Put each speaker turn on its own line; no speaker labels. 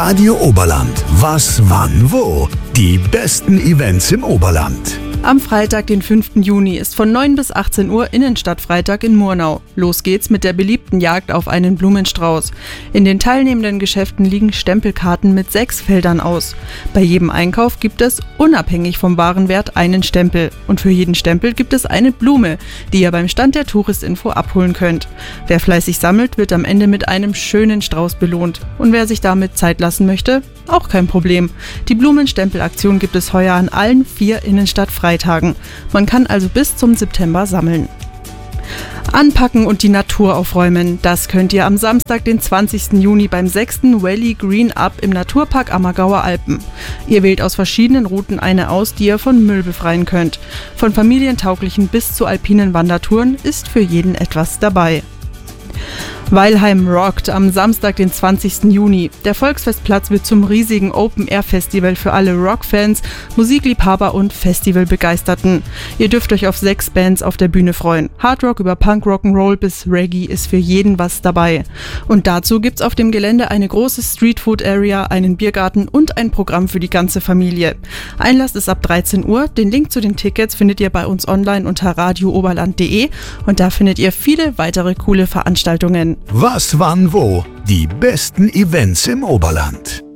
Radio Oberland. Was, wann, wo? Die besten Events im Oberland.
Am Freitag, den 5. Juni, ist von 9 bis 18 Uhr Innenstadtfreitag in Murnau. Los geht's mit der beliebten Jagd auf einen Blumenstrauß. In den teilnehmenden Geschäften liegen Stempelkarten mit 6 Feldern aus. Bei jedem Einkauf gibt es, unabhängig vom Warenwert, einen Stempel. Und für jeden Stempel gibt es eine Blume, die ihr beim Stand der Touristinfo abholen könnt. Wer fleißig sammelt, wird am Ende mit einem schönen Strauß belohnt. Und wer sich damit Zeit lassen möchte, auch kein Problem. Die Blumenstempelaktion gibt es heuer an allen 4 Innenstadtfreitagen. Man kann also bis zum September sammeln. Anpacken und die Natur aufräumen. Das könnt ihr am Samstag, den 20. Juni beim 6. Valley Green Up im Naturpark Ammergauer Alpen. Ihr wählt aus verschiedenen Routen eine aus, die ihr von Müll befreien könnt. Von familientauglichen bis zu alpinen Wandertouren ist für jeden etwas dabei. Weilheim rockt am Samstag, den 20. Juni. Der Volksfestplatz wird zum riesigen Open-Air-Festival für alle Rockfans, Musikliebhaber und Festivalbegeisterten. Ihr dürft euch auf 6 Bands auf der Bühne freuen. Hardrock über Punk, Rock'n'Roll bis Reggae ist für jeden was dabei. Und dazu gibt's auf dem Gelände eine große Streetfood-Area, einen Biergarten und ein Programm für die ganze Familie. Einlass ist ab 13 Uhr. Den Link zu den Tickets findet ihr bei uns online unter radiooberland.de und da findet ihr viele weitere coole Veranstaltungen.
Was, wann, wo? Die besten Events im Oberland.